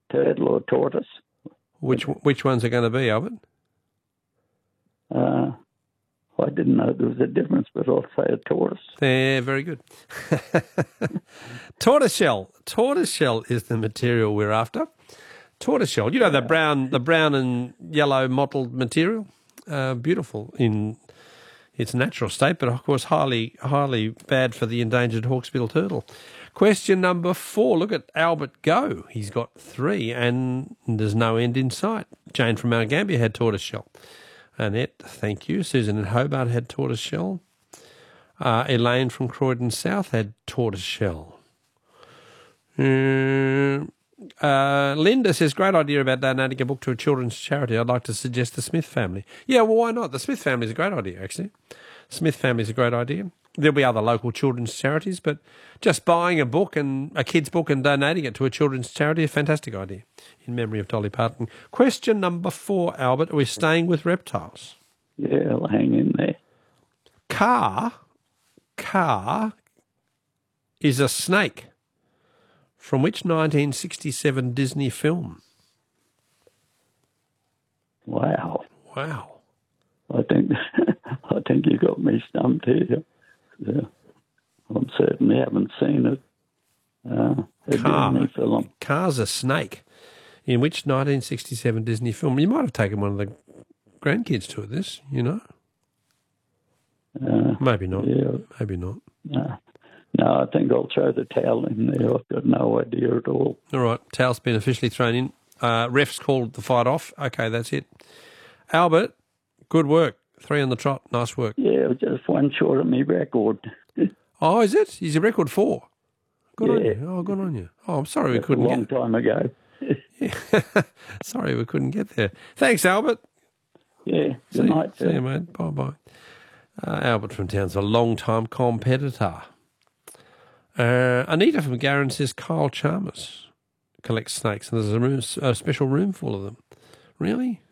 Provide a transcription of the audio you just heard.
turtle or tortoise. Which ones are going to be, Albert? I didn't know there was a difference, but I'll say a tortoise. Yeah, very good. Tortoiseshell. Tortoiseshell is the material we're after. Tortoiseshell. You know the brown and yellow mottled material. Beautiful in its natural state, but of course highly bad for the endangered hawksbill turtle. Question number 4. Look at Albert go. He's got 3, and there's no end in sight. Jane from Mount Gambier had tortoiseshell. Annette, thank you. Susan in Hobart had tortoiseshell. Elaine from Croydon South had tortoiseshell. Linda says, great idea about donating a book to a children's charity. I'd like to suggest the Smith family. Yeah, well, why not? The Smith family is a great idea, actually. Smith family is a great idea. There'll be other local children's charities, but just buying a book and a kid's book and donating it to a children's charity, a fantastic idea, in memory of Dolly Parton. Question number 4, Albert. Are we staying with reptiles? Yeah, I'll hang in there. Car is a snake. From which 1967 Disney film? Wow. I think you got me stumped here. Yeah. I certainly haven't seen it. A Disney film. Car's a snake. In which 1967 Disney film? You might have taken one of the grandkids to this, you know? Maybe not. Yeah. Maybe not. No, I think I'll throw the towel in there. I've got no idea at all. All right, towel's been officially thrown in. Ref's called the fight off. Okay, that's it. Albert, good work. 3 on the trot. Nice work. Yeah, just one short of my record. Oh, is it? Is your record 4? Good on Yeah. you. Oh, good on you. Oh, I'm sorry we That's couldn't a long time ago. Yeah. Sorry we couldn't get there. Thanks, Albert. Yeah, good night, See you, mate. Bye-bye. Albert from town's a long-time competitor. Anita from Garran says Kyle Chalmers collects snakes, and there's a special room full of them. Really?